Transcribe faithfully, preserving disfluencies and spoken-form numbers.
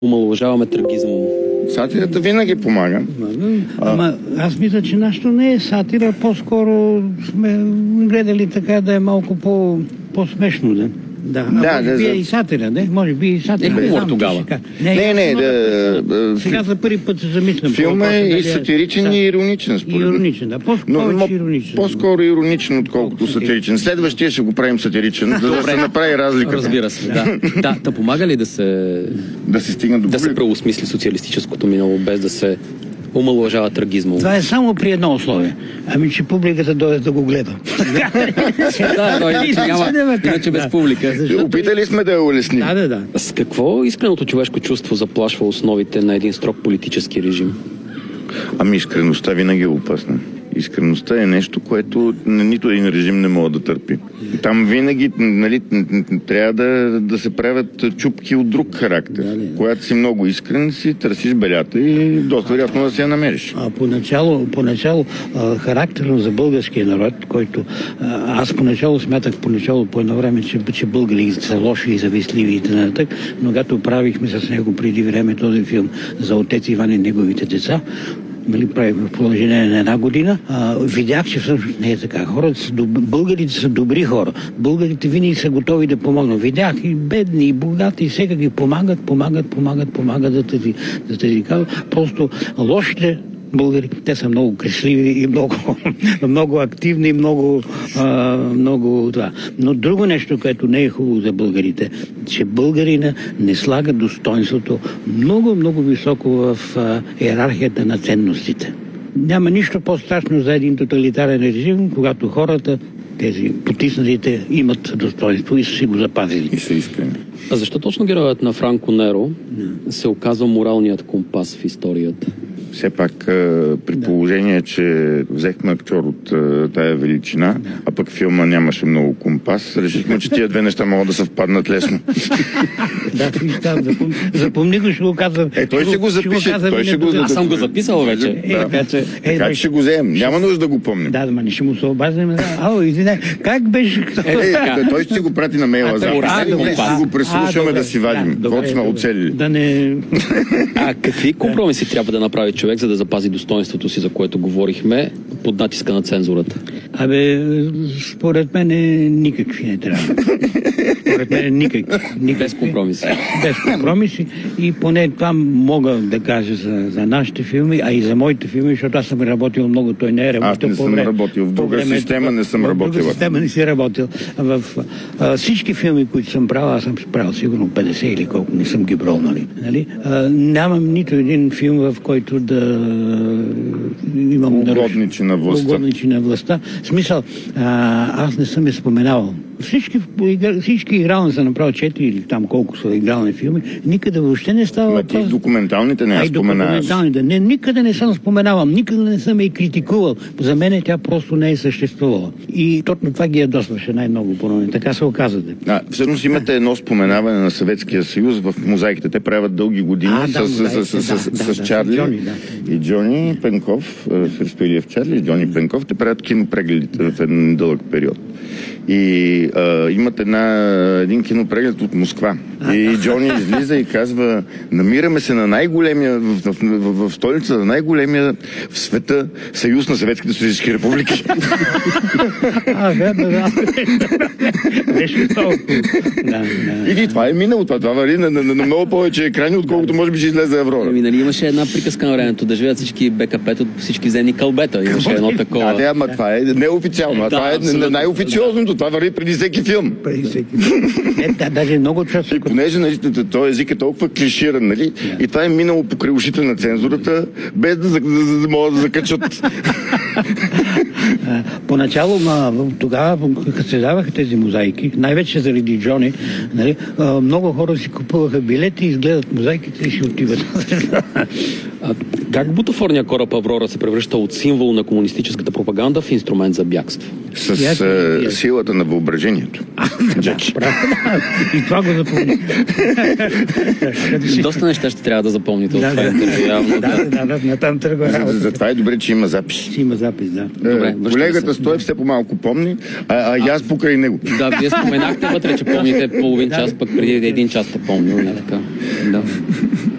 омаловажаваме трагизма му. Сатирата винаги помага. Ама аз мисля, че нашето не е сатира, по-скоро сме гледали така да е малко по, по-смешно, да. Да, да, може би да, е и сатира, не? Може би и сатира. Е, хумор тогава. Не, не, не. да, да, сега за първи път се замислям. Филма е и сатиричен, да, и ироничен, според мен. Ироничен, да. По-скоро ироничен. По-скоро ироничен, отколкото сатиричен. Следващия ще го правим сатиричен, за да се направи разлика. Разбира се, да. Да, да помага ли да се... Да се стигна до да се преосмисли социалистическото минало, без да се омаловажава трагизма? Това е само при едно условие. Ами, че публиката дойде да го гледа. Да, но иначе няма, иначе без публика. Опитали сме да я улесним. Да, да, да. С какво искреното човешко чувство заплашва основите на един строг политически режим? Ами искреността винаги е опасна. Искреността е нещо, което нито един режим не може да търпи. Там винаги, нали, трябва да, да се правят чупки от друг характер. Дали. Когато си много искрен, си търсиш белята и доста вероятно да си я намериш. А поначало, поначало а, характерно за българския народ, който а, аз поначало смятах поначало по едно време, че, че българи са лоши и завистливи и т.н. Но когато правихме с него преди време този филм за отец Иван и неговите деца, нали, правим в продължение на една година, а, видях, че всъщност не е така. Хората са доб... Българите са добри хора. Българите винаги са готови да помогнат. Видях и бедни, и богати, и всекаки помагат, помагат, помагат, помагат да тези, да тези казва. Просто лошите българи, те са много кресливи и много, много активни и много, а, много това. Но друго нещо, което не е хубаво за българите, че българина не слага достоинството много, много високо в а, иерархията на ценностите. Няма нищо по-страшно за един тоталитарен режим, когато хората, тези потиснатите, имат достоинство и са си го запазили. И са искрени. А защо точно героят на Франко Неро yeah. се оказва моралният компас в историята? Все пак при положение, че взехме актьор от тая величина, да. А пък филма нямаше много компас, решихме, че тия две неща могат да съвпаднат лесно. Да, запомни го, ще го казвам. Е, той ще го запише. Той ще го... Аз съм го записал вече. Да. Така че, е, така че ще го вземем. Няма нужда да го помним. Да, ма не ще му се обаждаме. Ало, извиняй, как беше? Е, е, той ще го прати на мейла. Ще го преслушаме да си вадим. Каквото сме оцелили. Да не... А какви компромиси трябва да направи човек, за да запази достоинството си, за което говорихме, под натиска на цензурата? Абе, според мен никакви не трябва. Според мен никакви. никакви. Без компромиси. Без компромиси. И поне това мога да кажа за, за нашите филми, а и за моите филми, защото аз съм работил много, той не е работил. Аз не съм работил. В друга система не съм работил. В друга система не си работил. В а, всички филми, които съм правил, аз съм правил сигурно петдесет или колко, не съм ги брал, нали? нали? А, нямам нито един филм, в който да имам угодничи на властта. Угодничи на властта. В смисъл, а, аз не съм я споменавал. Всички, всички игрални са направил четири или там колко са игрални филми, никъде въобще не става въпрос. Ма ти документалните не я споменаваш. Документалните. Не, никъде не съм споменавал, никъде не съм я и критикувал. За мен тя просто не е съществувала. И точно това ги ядосваше най-много поне. Така се оказате. А, всъщност имате едно споменаване на Съветския съюз в мозайките. Те правят дълги години а, да, с, с, с, с, да, с, с да, Чарли Джони, да. И Джони Пенков, Христо Илиев Чарли и Джони Пенков. Те правят кинопрегледите в един дълъг период. И а, имат една, един кинопреглед от Москва. И Джони излиза и казва: намираме се на най-големия в, в, в, в столица, на най-големия в света съюз на съветските социалистически републики. А, да, да, да. Нещо толкова. И това е минало. Това, това вари на, на, на много повече екрани, отколкото може би ще излезе Аврора. Ами, нали имаше една приказка на времето, да живеят всички БКП-та, всички взени кълбета. Имаше едно такова. А, да, ама това е неофициално. А това е най-официозното. Това върви преди всеки филм. Преди всеки филм. Не, да, даже много часо. И понеже нали, този език е толкова клиширан, нали? Yeah. И това е минало покрай ушите на цензурата, без да, да, да, да могат да закачат. Поначало, ма, тогава, като се даваха тези мозайки, най-вече заради Джони, нали, много хора си купуваха билети, изгледат мозайките и си отиват. А, как бутафорния кораб Аврора се превръща от символ на комунистическата пропаганда в инструмент за бягство? С uh, силата на въображението. Джеки. И това го запомни. Доста неща ще трябва да запомните от това интервю. Да, да, да, натам тръгва работа. Затова е добре, че има запис. Че има запис, да. Добре, колегата Стоев все по-малко помни, а, а и аз покрай него. Да, вие споменахте вътре, че помните половин час, пък преди един час те помня. Да.